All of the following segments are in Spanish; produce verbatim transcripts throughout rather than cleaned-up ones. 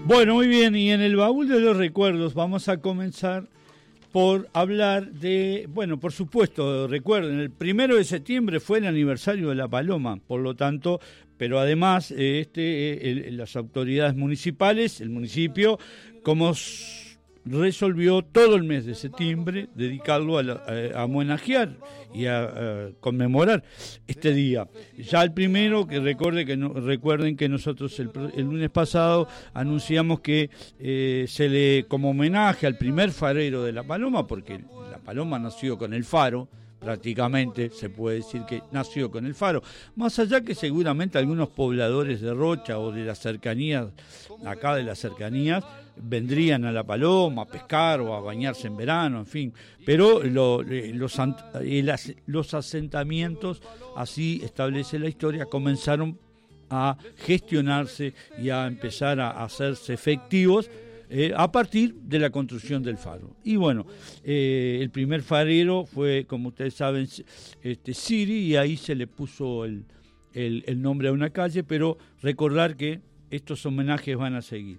Bueno, muy bien, y en el baúl de los recuerdos vamos a comenzar por hablar de, bueno, por supuesto, recuerden, el primero de septiembre fue el aniversario de La Paloma, por lo tanto, pero además eh, este, eh, el, las autoridades municipales, el municipio, como s- resolvió todo el mes de septiembre dedicarlo a, la, a, a homenajear y a, a conmemorar este día. Ya el primero, que recuerde que no, recuerden que nosotros el, el lunes pasado anunciamos que eh, se le, como homenaje al primer farero de La Paloma, porque La Paloma nació con el faro, prácticamente se puede decir que nació con el faro, más allá que seguramente algunos pobladores de Rocha o de las cercanías, acá de las cercanías, vendrían a La Paloma a pescar o a bañarse en verano, en fin, pero lo, los, los asentamientos, así establece la historia, comenzaron a gestionarse y a empezar a hacerse efectivos Eh, a partir de la construcción del faro. Y bueno, eh, el primer farero fue, como ustedes saben, este, Siri, y ahí se le puso el, el, el nombre a una calle, pero recordar que estos homenajes van a seguir.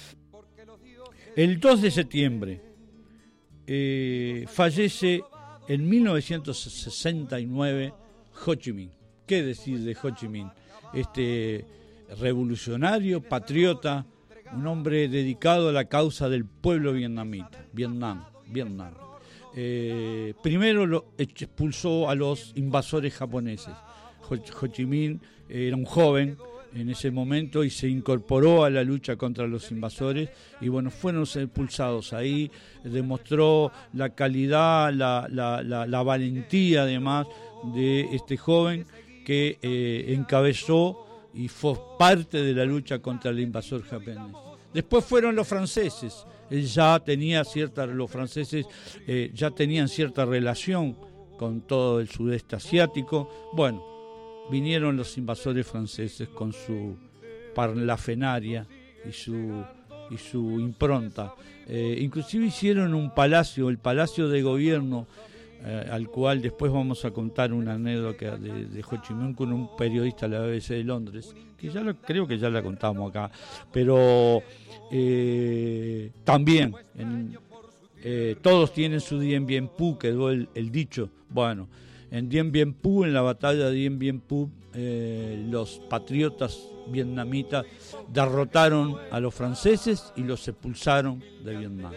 El dos de septiembre eh, fallece en mil novecientos sesenta y nueve Ho Chi Minh. ¿Qué decir de Ho Chi Minh? Este revolucionario, patriota, un hombre dedicado a la causa del pueblo vietnamita, Vietnam, Vietnam. Eh, primero lo expulsó a los invasores japoneses. Ho, Ho Chi Minh era un joven en ese momento y se incorporó a la lucha contra los invasores y bueno, fueron expulsados ahí, demostró la calidad, la, la, la, la valentía además de este joven que eh, encabezó y fue parte de la lucha contra el invasor japonés. Después fueron los franceses. Él ya tenía cierta, los franceses eh, ya tenían cierta relación con todo el sudeste asiático. Bueno, vinieron los invasores franceses con su parlafenaria y su y su impronta. Eh, inclusive hicieron un palacio, el Palacio de Gobierno, Eh, al cual después vamos a contar una anécdota de, de Ho Chi Minh con un periodista de la B B C de Londres, que ya lo, creo que ya la contamos acá, pero eh, también en, eh, todos tienen su Dien Bien Phu, quedó el, el dicho. Bueno, en Dien Bien Phu, en la batalla de Dien Bien Phu, eh, los patriotas vietnamitas derrotaron a los franceses y los expulsaron de Vietnam.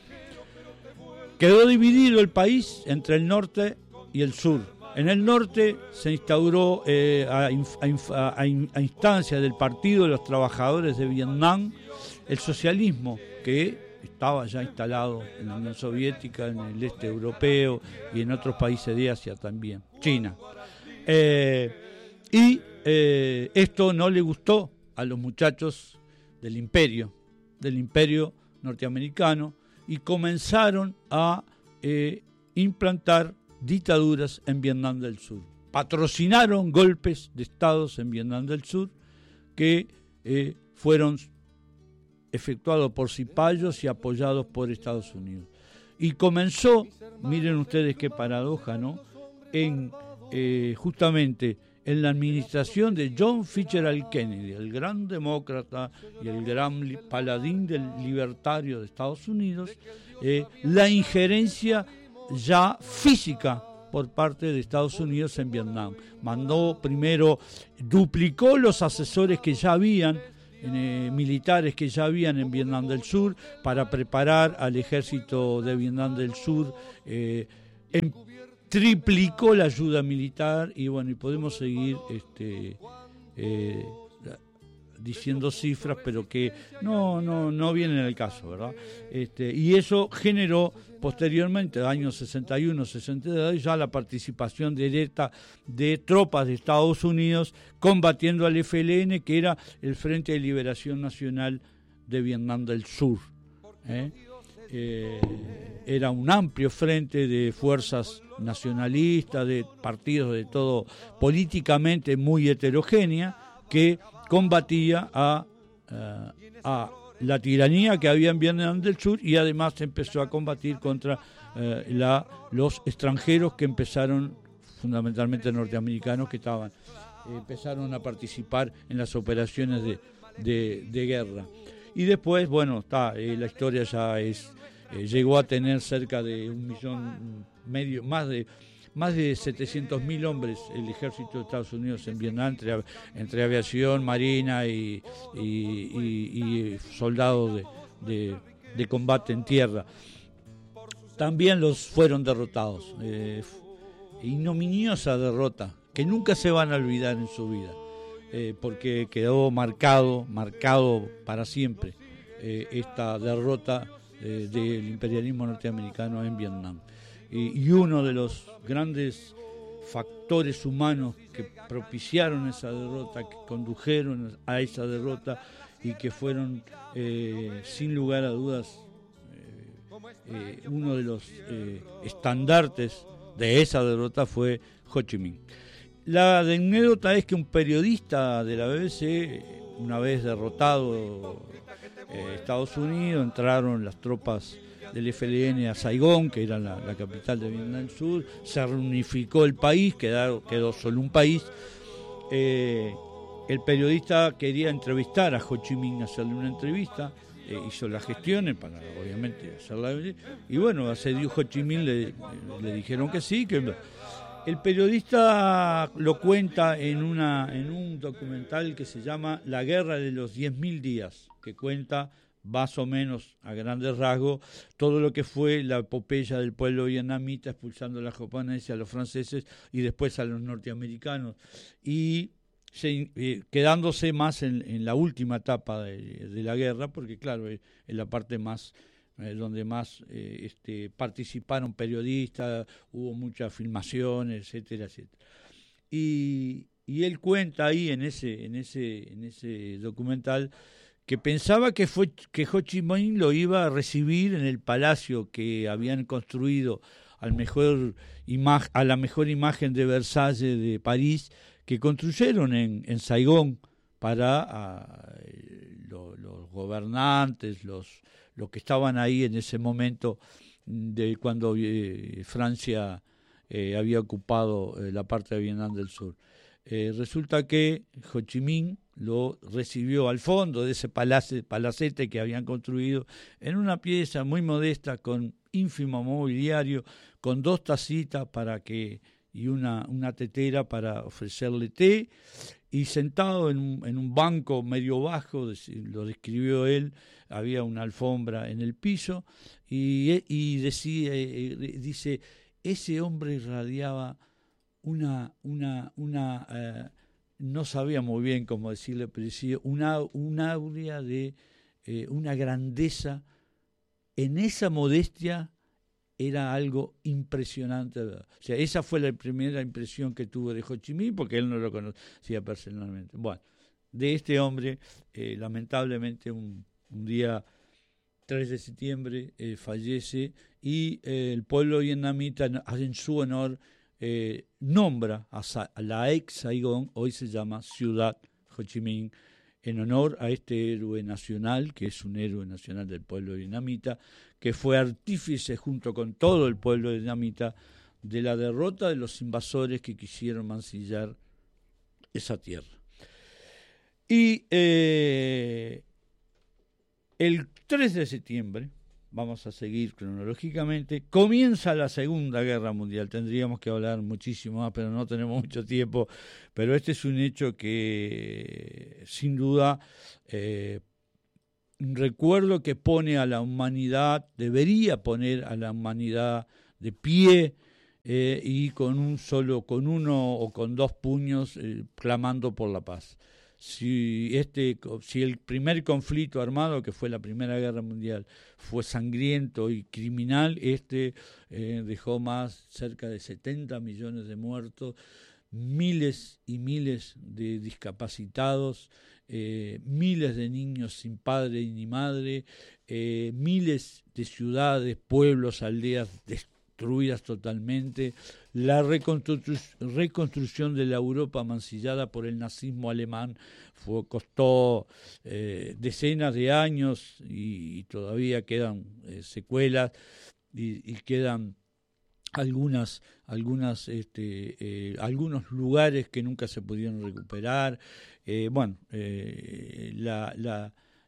Quedó dividido el país entre el norte y el sur. En el norte se instauró eh, a, a, a, a instancia del Partido de los Trabajadores de Vietnam el socialismo, que estaba ya instalado en la Unión Soviética, en el este europeo y en otros países de Asia también, China. Eh, y eh, esto no le gustó a los muchachos del imperio, del imperio norteamericano, y comenzaron a eh, implantar dictaduras en Vietnam del Sur. Patrocinaron golpes de estados en Vietnam del Sur que eh, fueron efectuados por cipayos y apoyados por Estados Unidos. Y comenzó, miren ustedes qué paradoja, ¿no? En eh, justamente en la administración de John Fitzgerald Kennedy, el gran demócrata y el gran paladín del libertario de Estados Unidos, eh, la injerencia ya física por parte de Estados Unidos en Vietnam. Mandó primero, duplicó los asesores que ya habían, eh, militares que ya habían en Vietnam del Sur, para preparar al ejército de Vietnam del Sur, eh, en triplicó la ayuda militar y bueno, y podemos seguir este eh, diciendo cifras, pero que no no no vienen al caso, ¿verdad? Este, y eso generó posteriormente, años sesenta y uno, sesenta y dos, ya la participación directa de tropas de Estados Unidos combatiendo al F L N, que era el Frente de Liberación Nacional de Vietnam del Sur. ¿eh? Eh, era un amplio frente de fuerzas nacionalistas, de partidos de todo, políticamente muy heterogénea, que combatía a, a, a la tiranía que había en Vietnam del Sur, y además empezó a combatir contra eh, la, los extranjeros que empezaron, fundamentalmente norteamericanos, que estaban eh, empezaron a participar en las operaciones de, de, de guerra. y después, bueno, está, eh, la historia ya es, eh, llegó a tener cerca de un millón, medio, más de más de setecientos mil hombres el ejército de Estados Unidos en Vietnam, entre, entre aviación, marina y, y, y, y soldados de, de, de combate en tierra. También los fueron derrotados, eh, ignominiosa derrota, que nunca se van a olvidar en su vida, eh, porque quedó marcado, marcado para siempre eh, esta derrota eh, del imperialismo norteamericano en Vietnam. Y, y uno de los grandes factores humanos que propiciaron esa derrota, que condujeron a esa derrota y que fueron, eh, sin lugar a dudas, eh, eh, uno de los eh, estandartes de esa derrota fue Ho Chi Minh. La anécdota es que un periodista de la B B C, una vez derrotado eh, Estados Unidos, entraron las tropas del F L N a Saigón, que era la, la capital de Vietnam del Sur, se reunificó el país, quedó, quedó solo un país. Eh, el periodista quería entrevistar a Ho Chi Minh, hacerle una entrevista, eh, hizo las gestiones para, obviamente, hacerla. Y bueno, accedió Ho Chi Minh, le, le dijeron que sí, que el periodista lo cuenta en, una, en un documental que se llama La Guerra de los diez mil días, que cuenta más o menos a grandes rasgos todo lo que fue la epopeya del pueblo vietnamita expulsando a los japoneses, a los franceses y después a los norteamericanos, y se, eh, quedándose más en, en la última etapa de, de la guerra, porque claro, es la parte más eh, donde más eh, este, participaron periodistas, hubo muchas filmaciones, etcétera, etcétera. Y, y él cuenta ahí en ese, en ese, en ese documental que pensaba que, fue, que Ho Chi Minh lo iba a recibir en el palacio que habían construido al mejor ima- a la mejor imagen de Versalles de París, que construyeron en, en Saigón para a, lo, los gobernantes, los, los que estaban ahí en ese momento de cuando eh, Francia eh, había ocupado eh, la parte de Vietnam del Sur. Eh, resulta que Ho Chi Minh lo recibió al fondo de ese palace, palacete que habían construido, en una pieza muy modesta con ínfimo mobiliario, con dos tacitas para que y una, una tetera para ofrecerle té, y sentado en un, en un banco medio bajo, lo describió él, había una alfombra en el piso, y, y decía, dice, ese hombre irradiaba una, una, una eh, no sabía muy bien cómo decirle, pero decía una, una aurea de eh, una grandeza. En esa modestia era algo impresionante. O sea, esa fue la primera impresión que tuve de Ho Chi Minh, porque él no lo conocía personalmente. Bueno, de este hombre, eh, lamentablemente un, un día tres de septiembre eh, fallece, y eh, el pueblo vietnamita en su honor eh, nombra a, Sa- a la ex Saigón, hoy se llama Ciudad Ho Chi Minh, en honor a este héroe nacional, que es un héroe nacional del pueblo vietnamita, que fue artífice junto con todo el pueblo vietnamita de la derrota de los invasores que quisieron mancillar esa tierra. Y eh, el tres de septiembre, vamos a seguir cronológicamente, comienza la Segunda Guerra Mundial. Tendríamos que hablar muchísimo más, pero no tenemos mucho tiempo. Pero este es un hecho que, sin duda, eh, un recuerdo que pone a la humanidad, debería poner a la humanidad de pie, eh, y con un solo, con uno o con dos puños, eh, clamando por la paz. Si este, si el primer conflicto armado, que fue la Primera Guerra Mundial, fue sangriento y criminal, este eh, dejó más cerca de setenta millones de muertos, miles y miles de discapacitados, eh, miles de niños sin padre ni madre, eh, miles de ciudades, pueblos, aldeas destruidas totalmente, la reconstru- reconstrucción de la Europa mancillada por el nazismo alemán fue, costó eh, decenas de años, y, y todavía quedan eh, secuelas, y, y quedan algunas algunas este eh, algunos lugares que nunca se pudieron recuperar. Eh, bueno, eh, la, la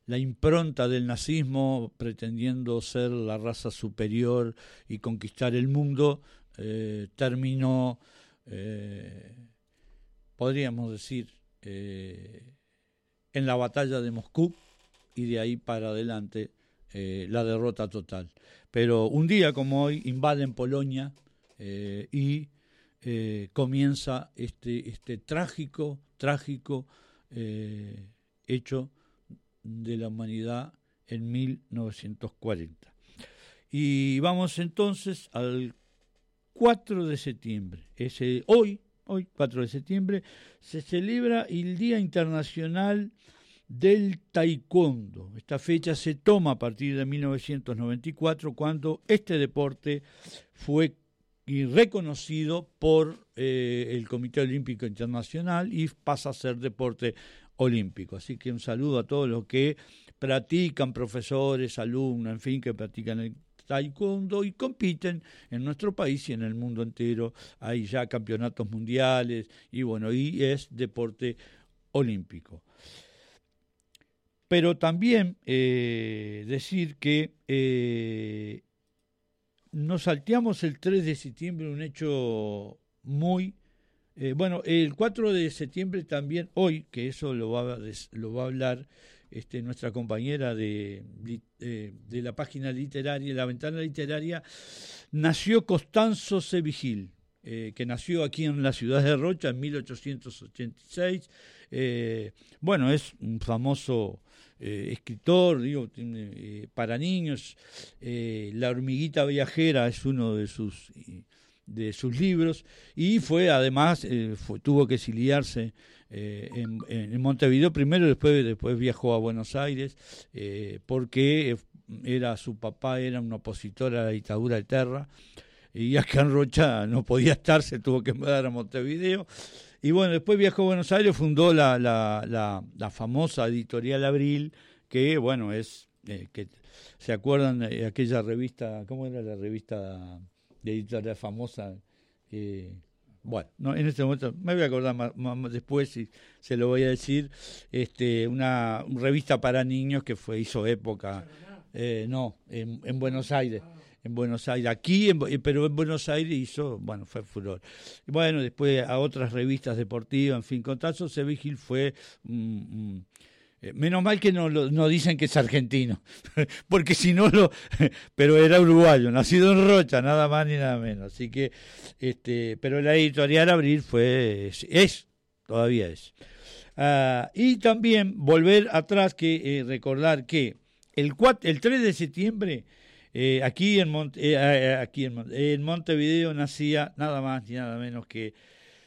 la impronta del nazismo, pretendiendo ser la raza superior y conquistar el mundo, eh, terminó, eh, podríamos decir, eh, en la batalla de Moscú, y de ahí para adelante eh, la derrota total. Pero un día como hoy invaden Polonia eh, y eh, comienza este, este trágico, trágico eh, hecho de la humanidad en mil novecientos cuarenta. Y vamos entonces al cuatro de septiembre. Ese, hoy, hoy, cuatro de septiembre, se celebra el Día Internacional del Taekwondo. Esta fecha se toma a partir de mil novecientos noventa y cuatro, cuando este deporte fue reconocido por eh, el Comité Olímpico Internacional y pasa a ser deporte olímpico. Así que un saludo a todos los que practican, profesores, alumnos, en fin, que practican el taekwondo y compiten en nuestro país y en el mundo entero. Hay ya campeonatos mundiales y bueno, y es deporte olímpico. Pero también eh, decir que eh, nos salteamos el tres de septiembre, un hecho muy... Eh, bueno, el cuatro de septiembre también, hoy, que eso lo va a, lo va a hablar este, nuestra compañera de, de, de la página literaria, la ventana literaria, nació Costanzo Sevigil, eh, que nació aquí en la ciudad de Rocha en mil ochocientos ochenta y seis. Eh, bueno, es un famoso eh, escritor, digo, eh, para niños. Eh, La hormiguita viajera es uno de sus... Eh, de sus libros, y fue además eh, fue, tuvo que exiliarse eh, en, en Montevideo primero, después después viajó a Buenos Aires eh, porque era su papá era un opositor a la dictadura de Terra, y acá en Rocha no podía estar, se tuvo que mudar a Montevideo, y bueno, después viajó a Buenos Aires, fundó la, la, la, la famosa Editorial Abril, que bueno, es eh, que se acuerdan de aquella revista, ¿cómo era la revista de editorial famosa? Eh, bueno, no, en este momento me voy a acordar más, más después y se lo voy a decir. Este, una, una revista para niños que fue hizo época, eh, no, en, en Buenos Aires, en Buenos Aires, aquí, en, pero en Buenos Aires hizo, bueno, fue furor. Y bueno, después a otras revistas deportivas, en fin, Costanzo Sevigil fue un... Um, menos mal que no, no dicen que es argentino, porque si no lo... Pero era uruguayo, nacido en Rocha, nada más ni nada menos. Así que, este, pero la Editorial Abril fue, es, es todavía es. Uh, y también volver atrás, que eh, recordar que el, cuatro, el tres de septiembre, eh, aquí, en, Monte, eh, aquí en, en Montevideo nacía nada más ni nada menos que...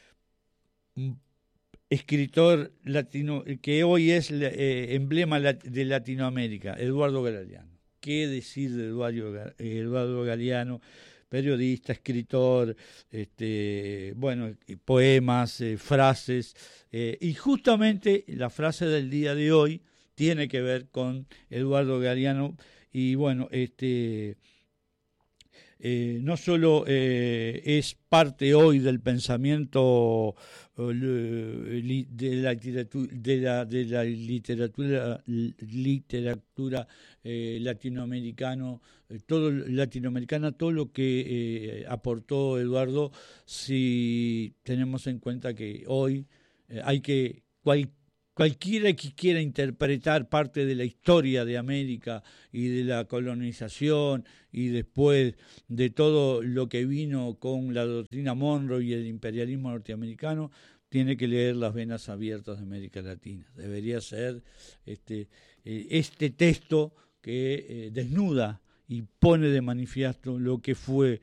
escritor latino que hoy es eh, emblema de Latinoamérica, Eduardo Galeano. ¿Qué decir de Eduardo, Eduardo Galeano? Periodista, escritor, este, bueno, poemas, eh, frases, eh, y justamente la frase del día de hoy tiene que ver con Eduardo Galeano, y bueno, este... Eh, no solo eh, es parte hoy del pensamiento eh, de la literatura, de la, de la literatura, literatura eh, latinoamericano, eh, todo latinoamericana, todo lo que eh, aportó Eduardo, si tenemos en cuenta que hoy eh, hay que cualquier Cualquiera que quiera interpretar parte de la historia de América y de la colonización y después de todo lo que vino con la doctrina Monroe y el imperialismo norteamericano, tiene que leer Las venas abiertas de América Latina. Debería ser este, este texto que eh, desnuda y pone de manifiesto lo que fue